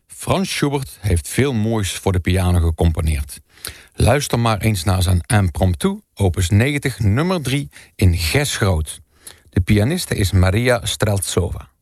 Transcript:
Franz Schubert heeft veel moois voor de piano gecomponeerd. Luister maar eens naar zijn Impromptu, opus 90, nummer 3 in Ges groot. De pianiste is Maria Streltsova.